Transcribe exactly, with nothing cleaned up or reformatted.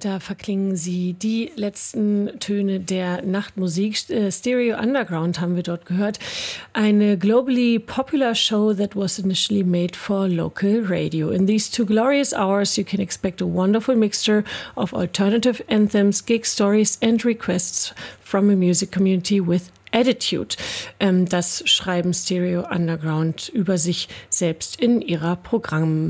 weiter verklingen sie die letzten Töne der Nachtmusik. Stereo Underground haben wir dort gehört. Eine globally popular show that was initially made for local radio. In these two glorious hours you can expect a wonderful mixture of alternative anthems, gig stories and requests from a music community with Attitude. Das schreiben Stereo Underground über sich selbst in ihrer Programm